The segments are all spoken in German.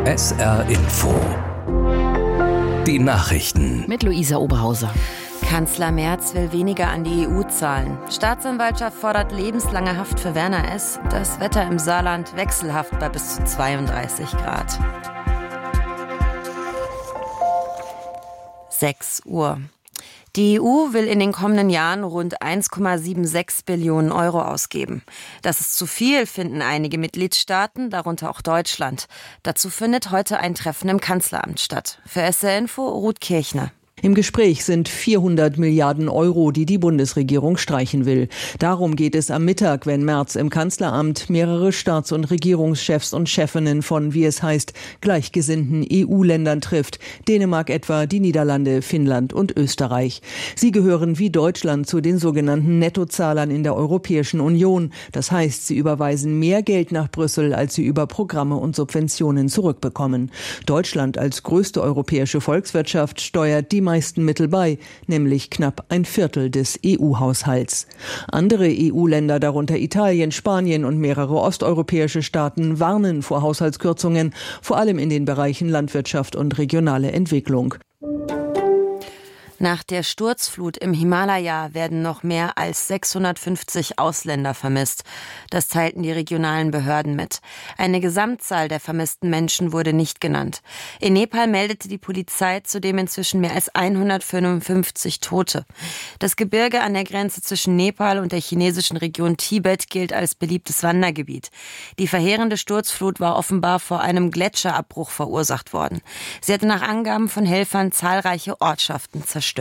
SR Info. Die Nachrichten. Mit Luisa Oberhauser. Kanzler Merz will weniger an die EU zahlen. Staatsanwaltschaft fordert lebenslange Haft für Werner S. Das Wetter im Saarland wechselhaft bei bis zu 32 Grad. 6 Uhr. Die EU will in den kommenden Jahren rund 1,76 Billionen Euro ausgeben. Das ist zu viel, finden einige Mitgliedstaaten, darunter auch Deutschland. Dazu findet heute ein Treffen im Kanzleramt statt. Für SR Info Ruth Kirchner. Im Gespräch sind 400 Milliarden Euro, die die Bundesregierung streichen will. Darum geht es am Mittag, wenn Merz im Kanzleramt mehrere Staats- und Regierungschefs und Chefinnen von, wie es heißt, gleichgesinnten EU-Ländern trifft. Dänemark etwa, die Niederlande, Finnland und Österreich. Sie gehören wie Deutschland zu den sogenannten Nettozahlern in der Europäischen Union. Das heißt, sie überweisen mehr Geld nach Brüssel, als sie über Programme und Subventionen zurückbekommen. Deutschland als größte europäische Volkswirtschaft steuert die meisten Mittel bei, nämlich knapp ein Viertel des EU-Haushalts. Andere EU-Länder, darunter Italien, Spanien und mehrere osteuropäische Staaten, warnen vor Haushaltskürzungen, vor allem in den Bereichen Landwirtschaft und regionale Entwicklung. Nach der Sturzflut im Himalaya werden noch mehr als 650 Ausländer vermisst. Das teilten die regionalen Behörden mit. Eine Gesamtzahl der vermissten Menschen wurde nicht genannt. In Nepal meldete die Polizei zudem inzwischen mehr als 155 Tote. Das Gebirge an der Grenze zwischen Nepal und der chinesischen Region Tibet gilt als beliebtes Wandergebiet. Die verheerende Sturzflut war offenbar vor einem Gletscherabbruch verursacht worden. Sie hatte nach Angaben von Helfern zahlreiche Ortschaften zerstört.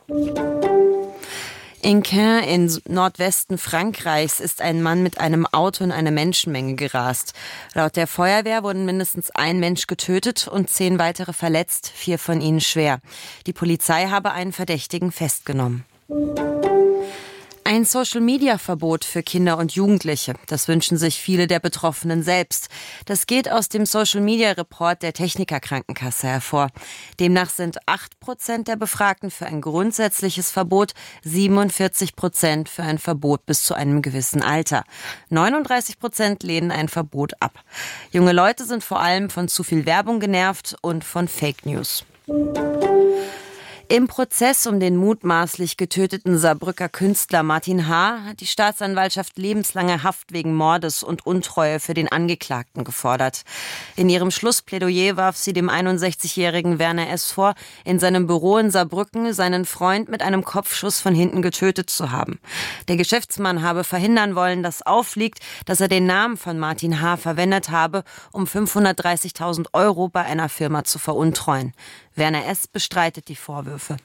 In Caen im Nordwesten Frankreichs ist ein Mann mit einem Auto in eine Menschenmenge gerast. Laut der Feuerwehr wurden mindestens ein Mensch getötet und 10 weitere verletzt, 4 von ihnen schwer. Die Polizei habe einen Verdächtigen festgenommen. Ein Social-Media-Verbot für Kinder und Jugendliche. Das wünschen sich viele der Betroffenen selbst. Das geht aus dem Social-Media-Report der Techniker-Krankenkasse hervor. Demnach sind 8% der Befragten für ein grundsätzliches Verbot, 47% für ein Verbot bis zu einem gewissen Alter. 39% lehnen ein Verbot ab. Junge Leute sind vor allem von zu viel Werbung genervt und von Fake News. Im Prozess um den mutmaßlich getöteten Saarbrücker Künstler Martin H. hat die Staatsanwaltschaft lebenslange Haft wegen Mordes und Untreue für den Angeklagten gefordert. In ihrem Schlussplädoyer warf sie dem 61-jährigen Werner S. vor, in seinem Büro in Saarbrücken seinen Freund mit einem Kopfschuss von hinten getötet zu haben. Der Geschäftsmann habe verhindern wollen, dass auffliegt, dass er den Namen von Martin H. verwendet habe, um 530.000 Euro bei einer Firma zu veruntreuen. Werner S. bestreitet die Vorwürfe.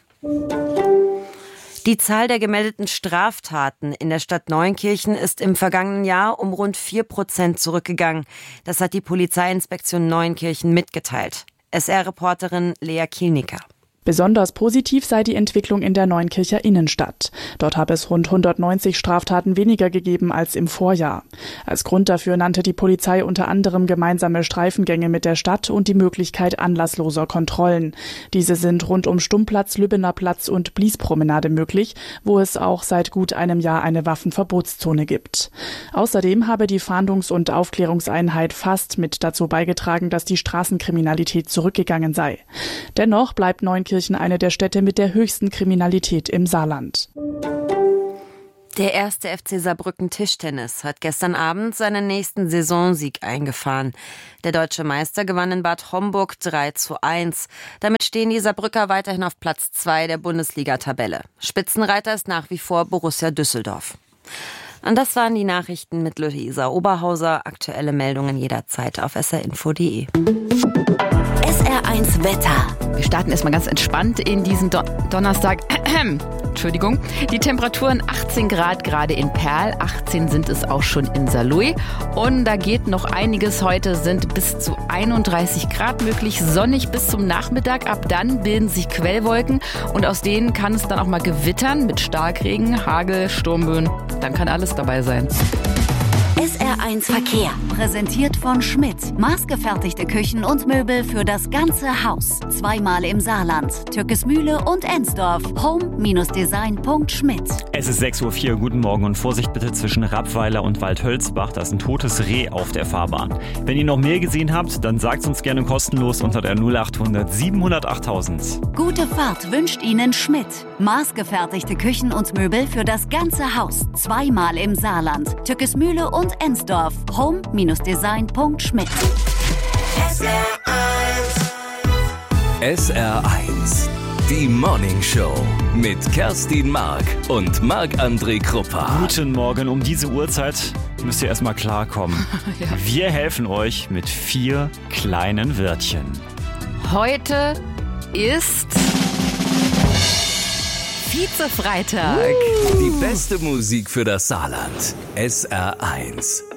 Die Zahl der gemeldeten Straftaten in der Stadt Neunkirchen ist im vergangenen Jahr um rund 4% zurückgegangen. Das hat die Polizeiinspektion Neunkirchen mitgeteilt. SR-Reporterin Lea Kielnicker. Besonders positiv sei die Entwicklung in der Neunkircher Innenstadt. Dort habe es rund 190 Straftaten weniger gegeben als im Vorjahr. Als Grund dafür nannte die Polizei unter anderem gemeinsame Streifengänge mit der Stadt und die Möglichkeit anlassloser Kontrollen. Diese sind rund um Stummplatz, Lübbener Platz und Bliespromenade möglich, wo es auch seit gut einem Jahr eine Waffenverbotszone gibt. Außerdem habe die Fahndungs- und Aufklärungseinheit fast mit dazu beigetragen, dass die Straßenkriminalität zurückgegangen sei. Dennoch bleibt Neunkirchen eine der Städte mit der höchsten Kriminalität im Saarland. Der 1. FC Saarbrücken Tischtennis hat gestern Abend seinen nächsten Saisonsieg eingefahren. Der deutsche Meister gewann in Bad Homburg 3:1. Damit stehen die Saarbrücker weiterhin auf Platz 2 der Bundesliga-Tabelle. Spitzenreiter ist nach wie vor Borussia Düsseldorf. Und das waren die Nachrichten mit Luisa Oberhauser. Aktuelle Meldungen jederzeit auf srinfo.de. SR1 Wetter. Wir starten erstmal ganz entspannt in diesen Donnerstag. Entschuldigung. Die Temperaturen 18 Grad gerade in Perl, 18 sind es auch schon in Saarlouis. Und da geht noch einiges. Heute sind bis zu 31 Grad möglich, sonnig bis zum Nachmittag. Ab dann bilden sich Quellwolken und aus denen kann es dann auch mal gewittern mit Starkregen, Hagel, Sturmböen. Dann kann alles dabei sein. SR1 Verkehr, präsentiert von Schmidt. Maßgefertigte Küchen und Möbel für das ganze Haus. Zweimal im Saarland, Türkesmühle und Ensdorf. home-design.schmidt. Es ist 6:04 Uhr, guten Morgen und Vorsicht bitte zwischen Rappweiler und Waldhölzbach. Da ist ein totes Reh auf der Fahrbahn. Wenn ihr noch mehr gesehen habt, dann sagt uns gerne kostenlos unter der 0800 700 8000. Gute Fahrt wünscht Ihnen Schmidt. Maßgefertigte Küchen und Möbel für das ganze Haus. Zweimal im Saarland, Türkesmühle und Ensdorf. home-design.schmidt. SR1, die Morning Show mit Kerstin Mark und Marc-André Kruppa. Guten Morgen, um diese Uhrzeit müsst ihr erstmal klarkommen. Ja. Wir helfen euch mit 4 kleinen Wörtchen. Heute ist Vize-Freitag. Die beste Musik für das Saarland. SR1.